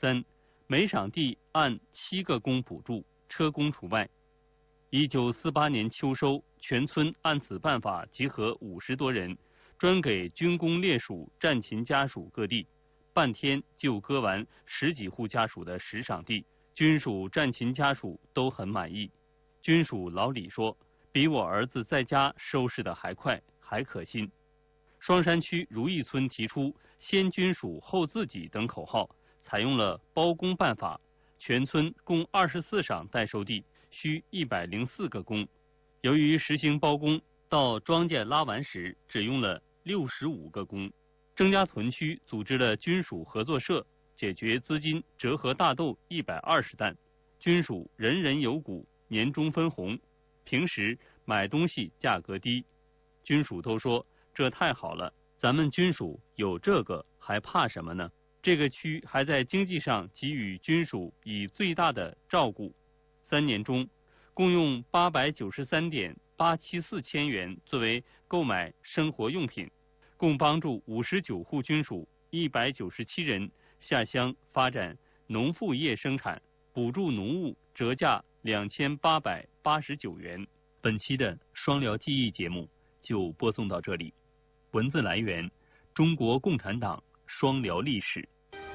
3，每场地按7个工补助，车工除外。1948年秋收，全村按此办法集合50多人，专给军工烈属、战勤家属割地，半天就割完10几户家属的10场地，军属、战勤家属都很满意。军属老李说，比我儿子在家收拾的还快，还可信。双山区如意村提出先军属后自己等口号，采用了包工办法，全村共24场待收地，需104个工。由于实行包工，到庄稼拉完时只用了65个工。郑家屯区组织了军属合作社，解决资金折合大豆120担，军属人人有股，年终分红，平时买东西价格低。军属都说这太好了，咱们军属有这个还怕什么呢？这个区还在经济上给予军属以最大的照顾。3年中，共用893.874千元作为购买生活用品，共帮助59户军属197人下乡发展农副业生产，补助农务折价2889元。本期的双聊记忆节目就播送到这里。文字来源：中国共产党双聊历史。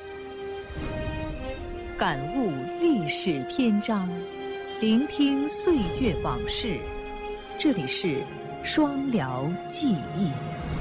感悟历史篇章，聆听岁月往事。这里是双聊记忆。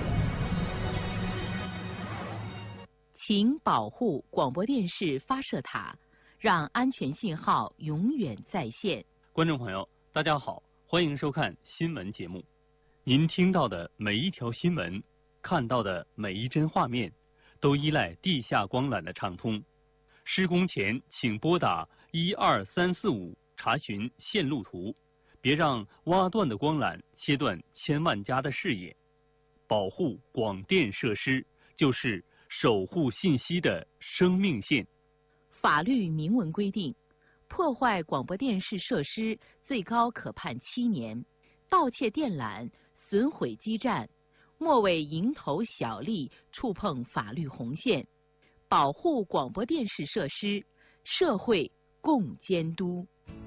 请保护广播电视发射塔，让安全信号永远在线。 观众朋友，大家好，欢迎收看新闻节目。您听到的每一条新闻，看到的每一帧画面，都依赖地下光缆的畅通。施工前请拨打12345查询线路图，别让挖断的光缆切断千万家的视野。保护广电设施，就是守护信息的生命线。 法律明文规定，破坏广播电视设施最高可判7年，盗窃电缆、损毁基站，莫为蝇头小利触碰法律红线。保护广播电视设施，社会共监督。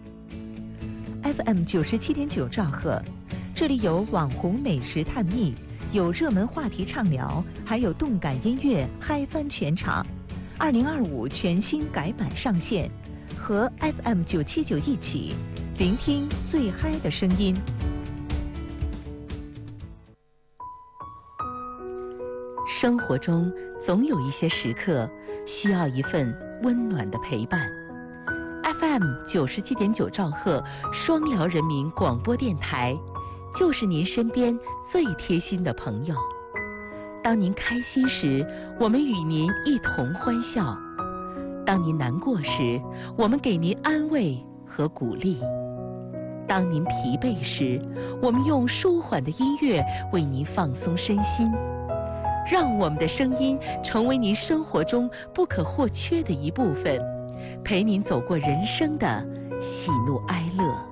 FM 97.9兆赫，这里有网红美食探秘，有热门话题畅聊，还有动感音乐嗨翻全场。2025全新改版上线，和 FM 979一起聆听最嗨的声音。生活中总有一些时刻需要一份温暖的陪伴。FM 97.9兆赫双辽人民广播电台，就是您身边最贴心的朋友。当您开心时，我们与您一同欢笑；当您难过时，我们给您安慰和鼓励；当您疲惫时，我们用舒缓的音乐为您放松身心。让我们的声音成为您生活中不可或缺的一部分，陪您走过人生的喜怒哀乐。